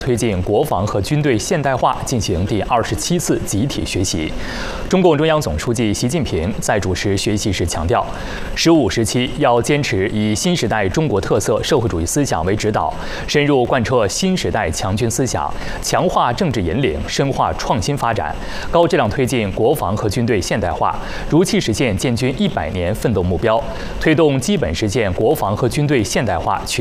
推进国防和军队现代化进行第27次集体学习。中共中央总书记习近平在主持学习时强调，“15、17”要坚持以新时代中国特色社会主义思想为指导，深入贯彻新时代强军思想，强化政治引领，深化创新发展，高质量推进国防和军队现代化，如期实现建军100年奋斗目标，推动基本实现国防和军队现代化取